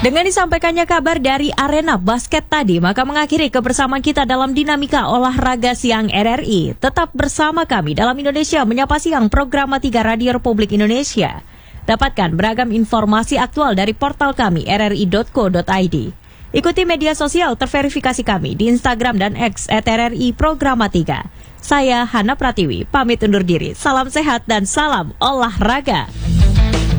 Dengan disampaikannya kabar dari arena basket tadi, maka mengakhiri kebersamaan kita dalam dinamika olahraga siang RRI. Tetap bersama kami dalam Indonesia Menyapa Siang program 3 Radio Republik Indonesia. Dapatkan beragam informasi aktual dari portal kami rri.co.id. Ikuti media sosial terverifikasi kami di Instagram dan X @RRI Programa 3. Saya Hana Pratiwi, pamit undur diri. Salam sehat dan salam olahraga.